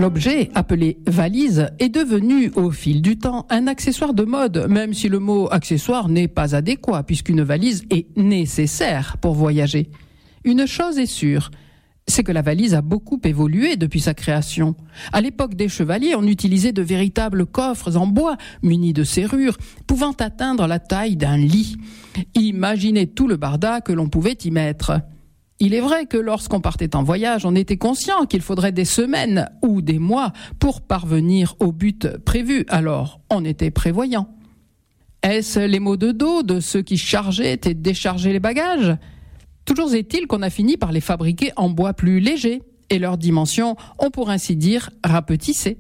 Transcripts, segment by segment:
L'objet, appelé valise, est devenu au fil du temps un accessoire de mode, même si le mot accessoire n'est pas adéquat, puisqu'une valise est nécessaire pour voyager. Une chose est sûre, c'est que la valise a beaucoup évolué depuis sa création. À l'époque des chevaliers, on utilisait de véritables coffres en bois, munis de serrures, pouvant atteindre la taille d'un lit. Imaginez tout le barda que l'on pouvait y mettre. Il est vrai que lorsqu'on partait en voyage, on était conscient qu'il faudrait des semaines ou des mois pour parvenir au but prévu, alors on était prévoyant. Est-ce les maux de dos de ceux qui chargeaient et déchargeaient les bagages ? Toujours est-il qu'on a fini par les fabriquer en bois plus léger et leurs dimensions ont pour ainsi dire rapetissé.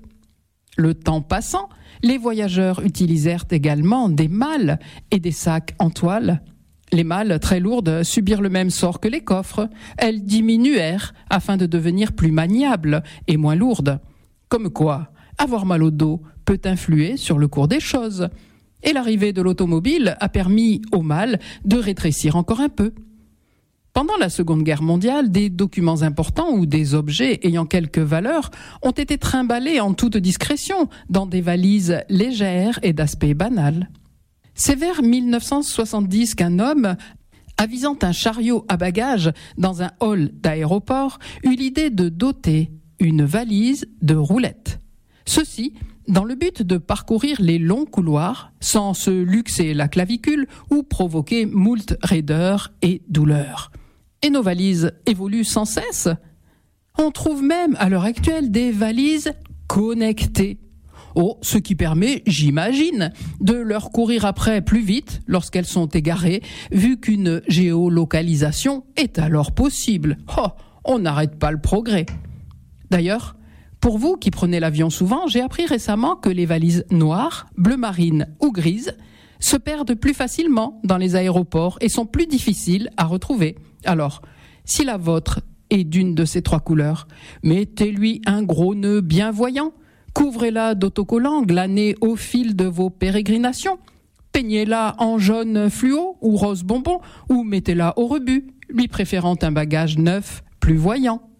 Le temps passant, les voyageurs utilisèrent également des malles et des sacs en toile. Les malles très lourdes subirent le même sort que les coffres. Elles diminuèrent afin de devenir plus maniables et moins lourdes. Comme quoi, avoir mal au dos peut influer sur le cours des choses. Et l'arrivée de l'automobile a permis aux malles de rétrécir encore un peu. Pendant la Seconde Guerre mondiale, des documents importants ou des objets ayant quelque valeur ont été trimballés en toute discrétion dans des valises légères et d'aspect banal. C'est vers 1970 qu'un homme, avisant un chariot à bagages dans un hall d'aéroport, eut l'idée de doter une valise de roulettes. Ceci dans le but de parcourir les longs couloirs sans se luxer la clavicule ou provoquer moult raideurs et douleurs. Et nos valises évoluent sans cesse. On trouve même à l'heure actuelle des valises connectées. Ce qui permet, j'imagine, de leur courir après plus vite lorsqu'elles sont égarées, vu qu'une géolocalisation est alors possible. On n'arrête pas le progrès. D'ailleurs, pour vous qui prenez l'avion souvent, j'ai appris récemment que les valises noires, bleu marine ou grises se perdent plus facilement dans les aéroports et sont plus difficiles à retrouver. Alors, si la vôtre est d'une de ces trois couleurs, mettez-lui un gros nœud bien voyant. Couvrez-la d'autocollants glanés au fil de vos pérégrinations. Peignez-la en jaune fluo ou rose bonbon ou mettez-la au rebut, lui préférant un bagage neuf plus voyant.